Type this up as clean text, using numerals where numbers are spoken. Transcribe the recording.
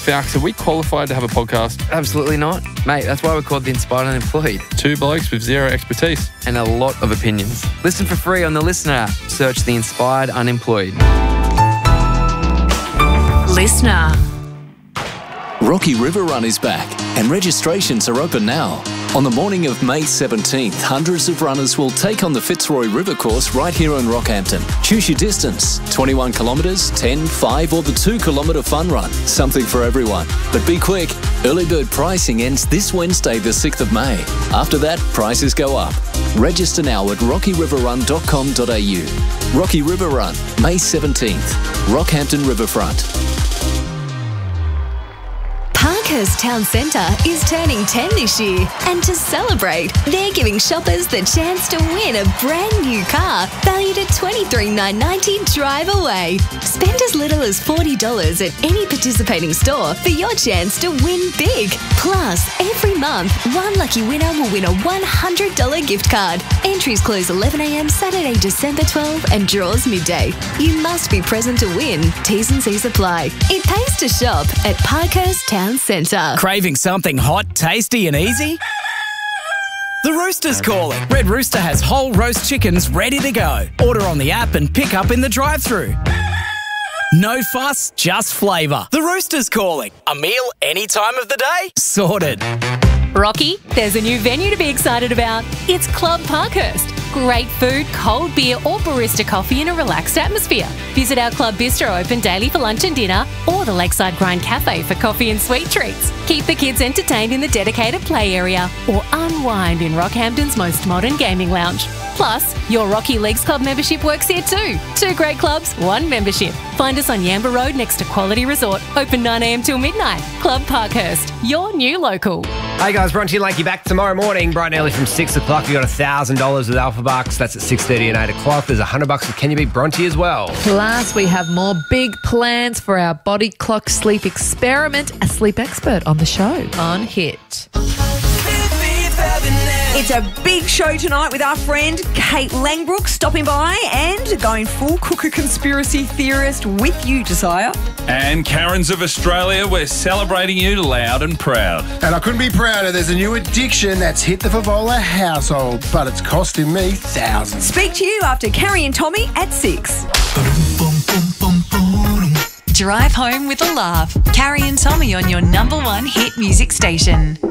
Falks, are we qualified to have a podcast? Absolutely not. Mate, that's why we're called The Inspired Unemployed. Two blokes with zero expertise. And a lot of opinions. Listen for free on the Listener app. Search The Inspired Unemployed. Listener. Rocky River Run is back and registrations are open now. On the morning of May 17th, hundreds of runners will take on the Fitzroy River course right here in Rockhampton. Choose your distance, 21 kilometres, 10, 5 or the 2 kilometre fun run. Something for everyone. But be quick, early bird pricing ends this Wednesday the 6th of May. After that, prices go up. Register now at rockyriverrun.com.au. Rocky River Run, May 17th, Rockhampton Riverfront. Parkhurst Town Centre is turning 10 this year, and to celebrate, they're giving shoppers the chance to win a brand new car valued at $23,990 drive away. Spend as little as $40 at any participating store for your chance to win big. Plus, every month, one lucky winner will win a $100 gift card. Entries close 11 a.m. Saturday, December 12 and draws midday. You must be present to win. T's and C's apply. It pays to shop at Parkhurst Town Centre. Craving something hot, tasty and easy? The Rooster's calling. Red Rooster has whole roast chickens ready to go. Order on the app and pick up in the drive-thru. No fuss, just flavour. The Rooster's calling. A meal any time of the day? Sorted. Rocky, there's a new venue to be excited about. It's Club Parkhurst. Great food, cold beer or barista coffee in a relaxed atmosphere. Visit our Club Bistro open daily for lunch and dinner, or the Lakeside Grind Cafe for coffee and sweet treats. Keep the kids entertained in the dedicated play area, or unwind in Rockhampton's most modern gaming lounge. Plus, your Rocky Leagues Club membership works here too. 2 great clubs, 1 membership. Find us on Yamba Road next to Quality Resort. Open 9 a.m. till midnight. Club Parkhurst, your new local. Hey guys, Bronte and Lakey back tomorrow morning, bright and early from 6 o'clock. We've got $1,000 with Alpha Bucks. That's at 6:30 and 8 o'clock. There's $100 with Can You Beat Bronte as well. Plus, we have more big plans for our body clock sleep experiment. A sleep expert on the show on Hit. It's a big show tonight with our friend Kate Langbrook stopping by and going full cooker conspiracy theorist with you, Josiah. And Karens of Australia, we're celebrating you loud and proud. And I couldn't be prouder. There's a new addiction that's hit the Favola household, but it's costing me thousands. Speak to you after Carrie and Tommy at 6. Drive home with a laugh. Carrie and Tommy on your number 1 hit music station.